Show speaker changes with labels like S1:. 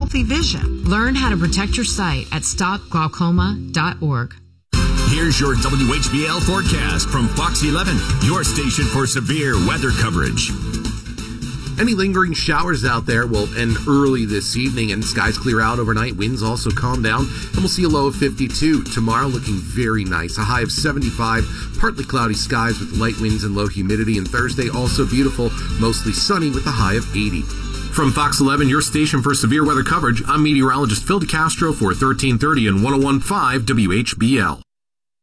S1: healthy vision.
S2: Learn how to protect your sight at stopglaucoma.org.
S3: Here's your WHBL forecast from Fox 11, your station for severe weather coverage.
S4: Any lingering showers out there will end early this evening, and skies clear out overnight. Winds also calm down, and we'll see a low of 52. Tomorrow looking very nice, a high of 75. Partly cloudy skies with light winds and low humidity. And Thursday also beautiful, mostly sunny with a high of 80.
S5: From Fox 11, your station for severe weather coverage, I'm meteorologist Phil DeCastro for 1330 and 101.5 WHBL.